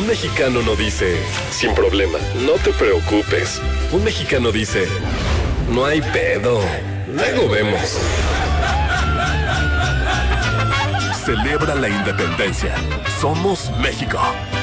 Un mexicano no dice, sin problema, no te preocupes. Un mexicano dice, no hay pedo, luego vemos. Celebra la independencia. Somos México.